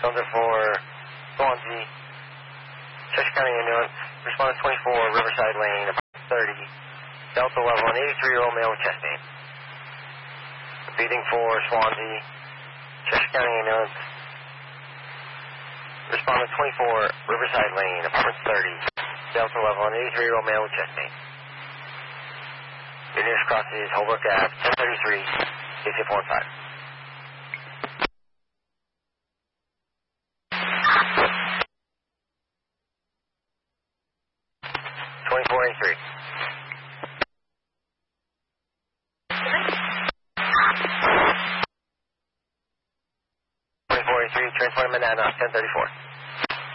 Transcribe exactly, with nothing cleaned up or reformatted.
Delta for Swansea, Cheshire County Ambulance, respondent twenty-four, Riverside Lane, apartment thirty, Delta level, an eighty-three-year-old male with chest pain. Repeating for Swansea, Cheshire County Ambulance, respondent twenty-four, Riverside Lane, apartment thirty, Delta level, an eighty-three-year-old male with chest pain. Your nearest cross is Holbrook Ave, ten thirty-three, K C four one five. twenty-four eighty-three. twenty-four eighty-three, transport Manhattan, ten thirty-four.